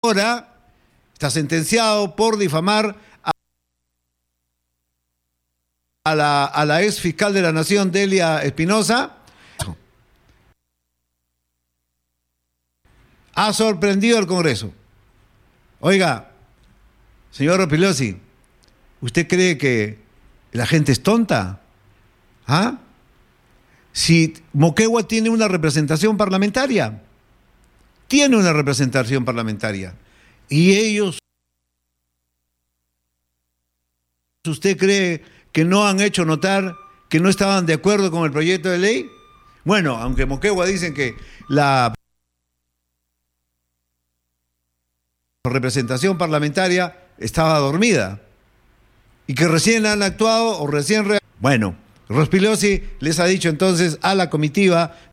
ahora está sentenciado por difamar a la ex fiscal de la Nación, Delia Espinosa. Ha sorprendido al Congreso. Oiga, señor Rospigliosi, ¿usted cree que la gente es tonta? ¿Ah? Si Moquegua tiene una representación parlamentaria, y ellos, ¿usted cree que no han hecho notar que no estaban de acuerdo con el proyecto de ley? Bueno, aunque Moquegua dicen que la representación parlamentaria estaba dormida y que recién han actuado o recién... Bueno, Rospigliosi les ha dicho entonces a la comitiva